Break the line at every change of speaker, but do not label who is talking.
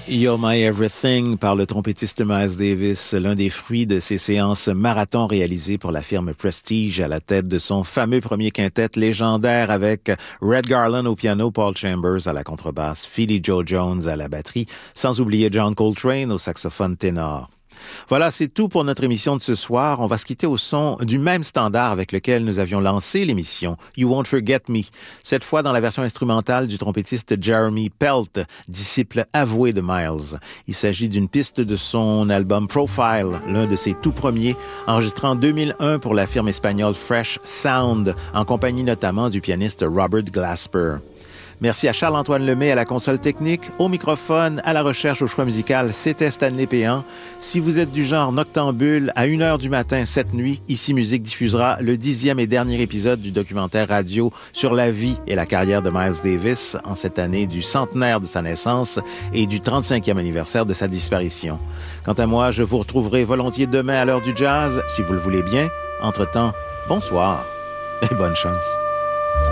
You're My Everything par le trompettiste Miles Davis, l'un des fruits de ses séances marathon réalisées pour la firme Prestige à la tête de son fameux premier quintet légendaire avec Red Garland au piano, Paul Chambers à la contrebasse, Philly Joe Jones à la batterie, sans oublier John Coltrane au saxophone ténor. Voilà, c'est tout pour notre émission de ce soir. On va se quitter au son du même standard avec lequel nous avions lancé l'émission, You Won't Forget Me, cette fois dans la version instrumentale du trompettiste Jeremy Pelt, disciple avoué de Miles. Il s'agit d'une piste de son album Profile, l'un de ses tout premiers, enregistré en 2001 pour la firme espagnole Fresh Sound, en compagnie notamment du pianiste Robert Glasper. Merci à Charles-Antoine Lemay à la console technique, au microphone, à la recherche, au choix musical, c'était Stanley Péan. Si vous êtes du genre noctambule, à 1h du matin cette nuit, Ici Musique diffusera le 10e et dernier épisode du documentaire radio sur la vie et la carrière de Miles Davis en cette année du centenaire de sa naissance et du 35e anniversaire de sa disparition. Quant à moi, je vous retrouverai volontiers demain à l'heure du jazz, si vous le voulez bien. Entre-temps, bonsoir et bonne chance.